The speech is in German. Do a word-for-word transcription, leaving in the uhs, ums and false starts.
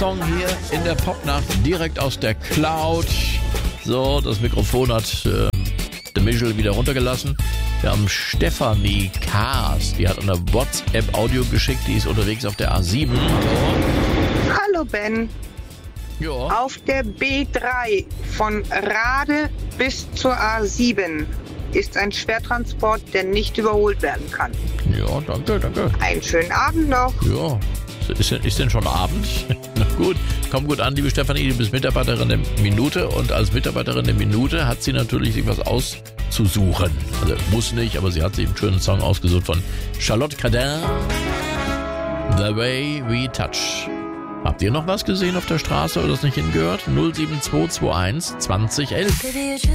Song hier in der Popnacht direkt aus der Cloud. So, das Mikrofon hat äh, der Michel wieder runtergelassen. Wir haben Stefanie Kaas, die hat eine WhatsApp-Audio geschickt, die ist unterwegs auf der A sieben. Hallo. Hallo Ben. Ja. Auf der B drei von Rade bis zur A sieben ist ein Schwertransport, der nicht überholt werden kann. Ja, danke, danke. Einen schönen Abend noch. Ja, ist, ist denn schon Abend? Na gut, komm gut an, liebe Stefanie, du bist Mitarbeiterin der Minute und als Mitarbeiterin der Minute hat sie natürlich sich was auszusuchen. Also muss nicht, aber sie hat sich einen schönen Song ausgesucht von Charlotte Cardin, The Way We Touch. Habt ihr noch was gesehen auf der Straße oder das nicht hingehört? null sieben zwei zwei eins zwanzig elf.